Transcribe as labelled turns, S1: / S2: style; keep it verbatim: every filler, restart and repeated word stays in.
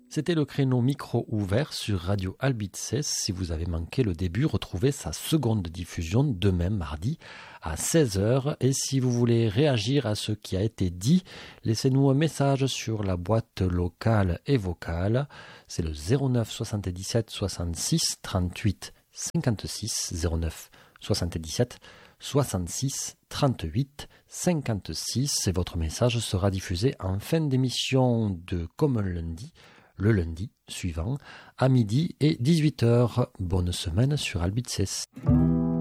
S1: C'était le créneau micro ouvert sur Radio Albitzès. Si vous avez manqué le début, retrouvez sa seconde diffusion demain mardi à seize heures. Et si vous voulez réagir à ce qui a été dit, laissez-nous un message sur la boîte locale et vocale. C'est le zéro neuf soixante-dix-sept soixante-six trente-huit cinquante-six, zéro neuf soixante-dix-sept soixante-six trente-huit cinquante-six. Et votre message sera diffusé en fin d'émission de Comme un lundi, le lundi suivant, à midi et dix-huit heures. Bonne semaine sur Albitzès.